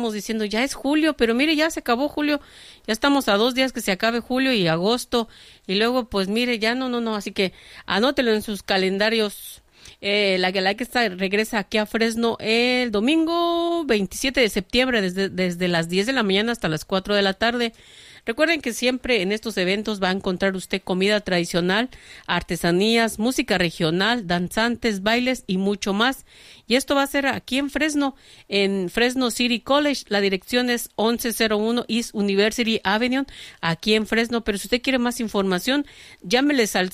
estamos diciendo, ya es julio, pero mire, ya se acabó julio, ya estamos a 2 días que se acabe julio y agosto, y luego, pues mire, ya no, así que anótelo en sus calendarios. La Guelaguetza regresa aquí a Fresno el domingo 27 de septiembre, desde las 10 de la mañana hasta las 4 de la tarde. Recuerden que siempre en estos eventos va a encontrar usted comida tradicional, artesanías, música regional, danzantes, bailes y mucho más. Y esto va a ser aquí en Fresno City College. La dirección es 1101 East University Avenue, aquí en Fresno. Pero si usted quiere más información, llámeles al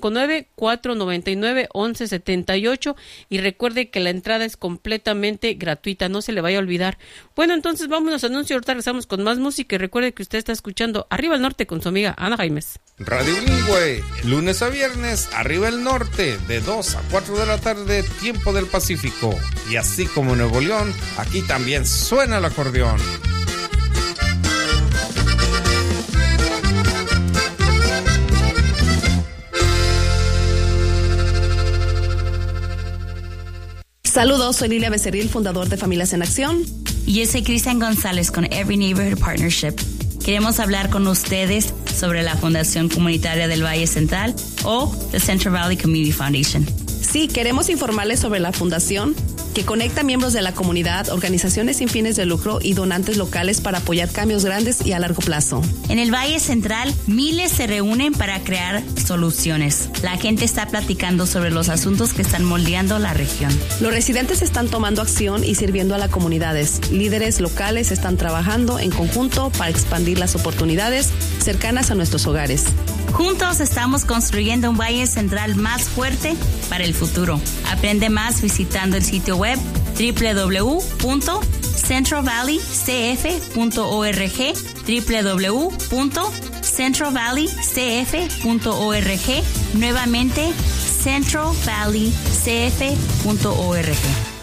559-499-1178 y recuerde que la entrada es completamente gratuita, no se le vaya a olvidar. Bueno, entonces vámonos a anuncio, ahorita regresamos con más música y recuerde que usted está escuchando Arriba el Norte con su amiga Ana Jaimes. Radio Bilingüe, lunes a viernes, Arriba el Norte, de 2 a 4 de la tarde, tiempo del Pacífico. Y así como en Nuevo León, aquí también suena el acordeón. Saludos, soy Lilia Becerril, fundador de Familias en Acción. Y yo soy Cristian González con Every Neighborhood Partnership. Queremos hablar con ustedes sobre la Fundación Comunitaria del Valle Central o the Central Valley Community Foundation. Sí, queremos informarles sobre la fundación que conecta miembros de la comunidad, organizaciones sin fines de lucro y donantes locales para apoyar cambios grandes y a largo plazo. En el Valle Central, miles se reúnen para crear soluciones. La gente está platicando sobre los asuntos que están moldeando la región. Los residentes están tomando acción y sirviendo a las comunidades. Líderes locales están trabajando en conjunto para expandir las oportunidades cercanas a nuestros hogares. Juntos estamos construyendo un Valle Central más fuerte para el futuro. Aprende más visitando el sitio web www.centralvalleycf.org, www.centralvalleycf.org, nuevamente centralvalleycf.org.